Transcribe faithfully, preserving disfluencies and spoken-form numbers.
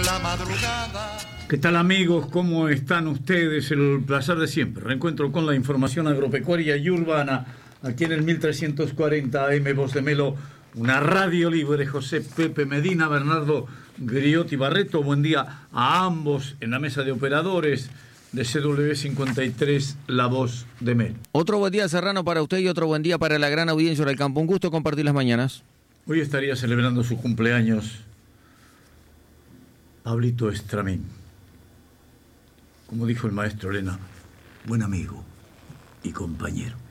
la madrugada. ¿Qué tal, amigos? ¿Cómo están ustedes? El placer de siempre. Reencuentro con la información agropecuaria y urbana aquí en el mil trescientos cuarenta A M Voz de Melo, una radio libre. José Pepe Medina, Bernardo Griotti Barreto. Buen día a ambos en la mesa de operadores de C W cincuenta y tres, La Voz de Melo. Otro buen día, Serrano, para usted y otro buen día para la gran audiencia del campo. Un gusto compartir las mañanas. Hoy estaría celebrando su cumpleaños Pablito Estramín. Como dijo el maestro Elena, buen amigo y compañero.